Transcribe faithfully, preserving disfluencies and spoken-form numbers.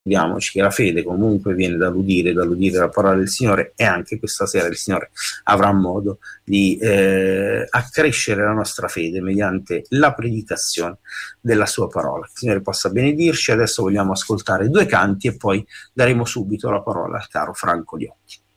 ricordiamoci che la fede comunque viene dall'udire, dall'udire la parola del Signore, e anche questa sera il Signore avrà modo di eh, accrescere la nostra fede mediante la predicazione della sua parola. Che il Signore possa benedirci. Adesso vogliamo ascoltare due canti e poi daremo subito la parola al caro Franco Liotti.